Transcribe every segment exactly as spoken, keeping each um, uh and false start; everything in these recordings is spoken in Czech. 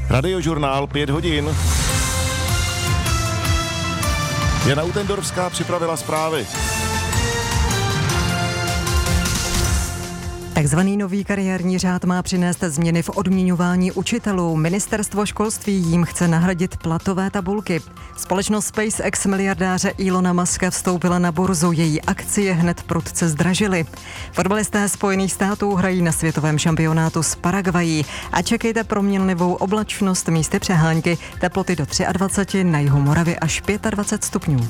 Radiožurnál pět hodin. Jana Utendorská připravila zprávy. Takzvaný nový kariérní řád má přinést změny v odměňování učitelů. Ministerstvo školství jim chce nahradit platové tabulky. Společnost SpaceX miliardáře Elona Muska vstoupila na burzu. Její akcie hned prudce zdražily. Fotbalisté Spojených států hrají na světovém šampionátu s Paraguayí. A čekejte proměnlivou oblačnost místy přehánky, teploty do dvacet tři, na jihu Moravy až dvacet pět stupňů.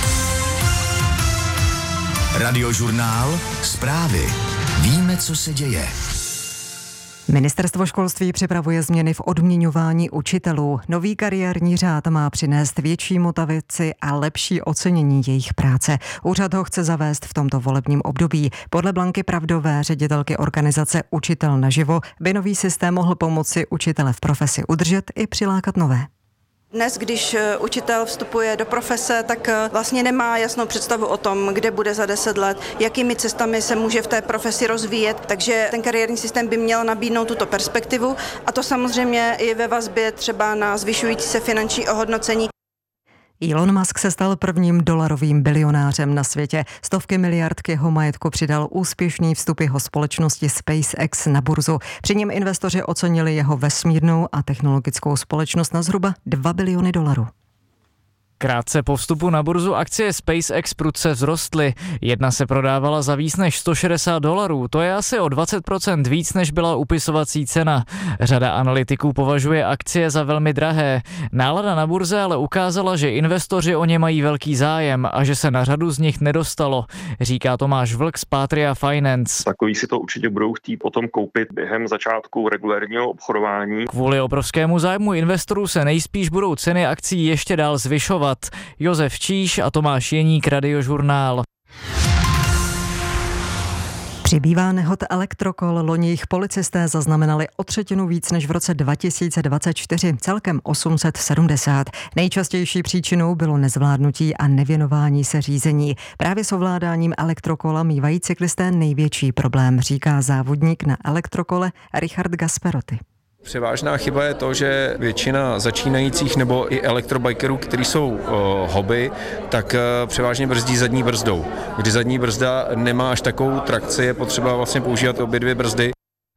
Radiožurnál zprávy. Víme, co se děje. Ministerstvo školství připravuje změny v odměňování učitelů. Nový kariérní řád má přinést větší motivaci a lepší ocenění jejich práce. Úřad ho chce zavést v tomto volebním období. Podle Blanky Pravdové, ředitelky organizace Učitel naživo, by nový systém mohl pomoci učitele v profesi udržet i přilákat nové. Dnes, když učitel vstupuje do profese, tak vlastně nemá jasnou představu o tom, kde bude za deset let, jakými cestami se může v té profesi rozvíjet, takže ten kariérní systém by měl nabídnout tuto perspektivu a to samozřejmě i ve vazbě třeba na zvyšující se finanční ohodnocení. Elon Musk se stal prvním dolarovým bilionářem na světě. Stovky miliard k jeho majetku přidal úspěšný vstup jeho společnosti SpaceX na burzu. Při něm investoři ocenili jeho vesmírnou a technologickou společnost na zhruba dva biliony dolarů. Krátce po vstupu na burzu akcie SpaceX prudce vzrostly. Jedna se prodávala za víc než sto šedesát dolarů, to je asi o dvacet procent víc, než byla upisovací cena. Řada analytiků považuje akcie za velmi drahé. Nálada na burze ale ukázala, že investoři o ně mají velký zájem a že se na řadu z nich nedostalo, říká Tomáš Vlk z Patria Finance. Takový si to určitě budou chtít potom koupit během začátku regulérního obchodování. Kvůli obrovskému zájmu investorů se nejspíš budou ceny akcií ještě dál zvyšovat. Josef Číš a Tomáš Jeník, Radiožurnál. Přibývá nehod elektrokol. Loni jich policisté zaznamenali o třetinu víc než v roce dva tisíce dvacet čtyři, celkem osm set sedmdesát. Nejčastější příčinou bylo nezvládnutí a nevěnování se řízení. Právě s ovládáním elektrokola mívají cyklisté největší problém, říká závodník na elektrokole Richard Gasperotti. Převážná chyba je to, že většina začínajících nebo i elektrobikerů, kteří jsou uh, hobby, tak uh, převážně brzdí zadní brzdou. Kdy zadní brzda nemá až takovou trakci, je potřeba vlastně používat obě dvě brzdy.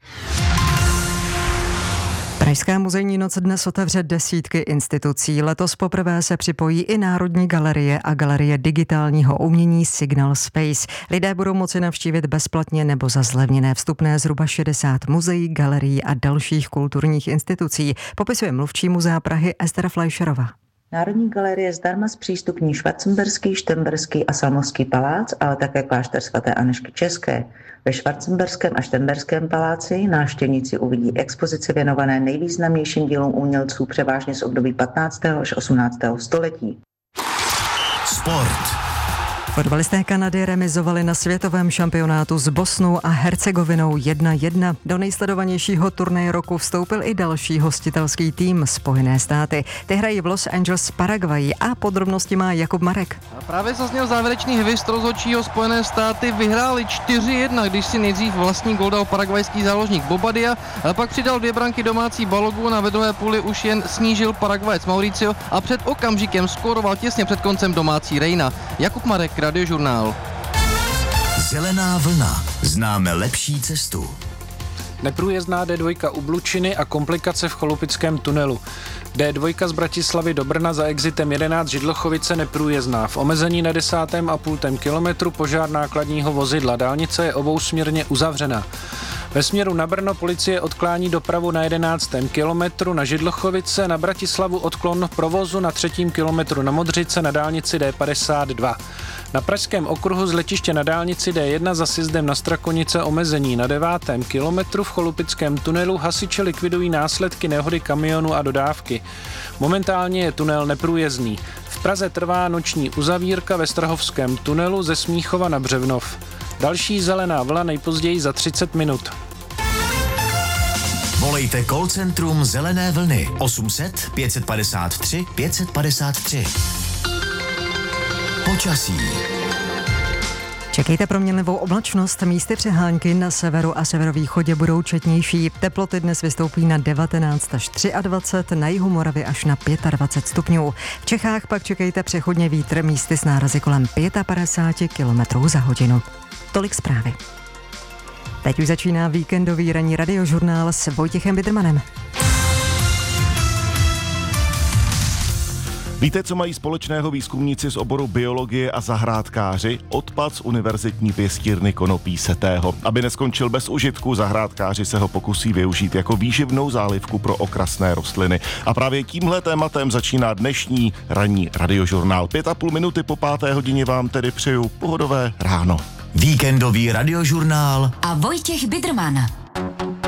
Pražská muzejní noc dnes otevře desítky institucí. Letos poprvé se připojí i Národní galerie a galerie digitálního umění Signal Space. Lidé budou moci navštívit bezplatně nebo za zlevněné vstupné zhruba šedesát muzeí, galerií a dalších kulturních institucí, popisuje mluvčí Muzea Prahy Ester Fleischerová. Národní galerie zdarma zpřístupní Schwarzenberský, Šternberský a Salmovský palác, ale také klášter svaté Anežky České. Ve Schwarzenberském a Šternberském paláci návštěvníci uvidí expozici věnované nejvýznamnějším dílům umělců převážně z období patnáctého až osmnáctého století. Sport. Fotbalisté Kanady remizovali na světovém šampionátu s Bosnou a Hercegovinou jedna jedna. Do nejsledovanějšího turnaje roku vstoupil i další hostitelský tým, Spojené státy. Ty hrají v Los Angeles s Paraguayí a podrobnosti má Jakub Marek. A právě zazněl závěrečný hvist rozhodčího. Spojené státy vyhráli čtyři jedna, když si nejdřív vlastní gól dal paraguajský záložník Bobadilla, a pak přidal dvě branky domácí Balogun a ve druhé půli už jen snížil Paraguajec Mauricio a před okamžikem skóroval těsně před koncem domácí Reina. Jakub Marek, Radiožurnál. Zelená vlna. Známe lepší cestu. Neprůjezdná D dva u Blučiny a komplikace v Cholupickém tunelu. D dva z Bratislavy do Brna za exitem jedenáct Židlochovice neprůjezdná. V omezení na desátém a půltém kilometru požár nákladního vozidla. Dálnice je obousměrně uzavřena. Ve směru na Brno policie odklání dopravu na jedenáctém kilometru na Židlochovice, na Bratislavu odklon provozu na třetím kilometru na Modřice na dálnici D padesát dva. Na pražském okruhu z letiště na dálnici D jedna za sjezdem na Strakonice omezení na devátém kilometru v Cholupickém tunelu hasiči likvidují následky nehody kamionu a dodávky. Momentálně je tunel neprůjezdný. V Praze trvá noční uzavírka ve Strahovském tunelu ze Smíchova na Břevnov. Další zelená vlna nejpozději za třicet minut. Volejte call centrum Zelené vlny osm set pět padesát tři pět padesát tři. Počasí. Čekejte proměnlivou oblačnost, místy přehánky na severu a severovýchodě budou četnější. Teploty dnes vystoupí na devatenáct až dvacet tři, na jihu Moravy až na dvacet pět stupňů. V Čechách pak čekejte přechodně vítr, místy s nárazy kolem padesát pět kilometrů za hodinu. Tolik zprávy. Teď už začíná víkendový ranní radiožurnál s Vojtěchem Bidrmanem. Víte, co mají společného výzkumníci z oboru biologie a zahrádkáři? Odpad z univerzitní pěstírny konopí setého. Aby neskončil bez užitku, zahrádkáři se ho pokusí využít jako výživnou zálivku pro okrasné rostliny. A právě tímhle tématem začíná dnešní ranní radiožurnál. Pět a půl minuty po páté hodině vám tedy přeju pohodové ráno. Víkendový radiožurnál a Vojtěch Bidrman.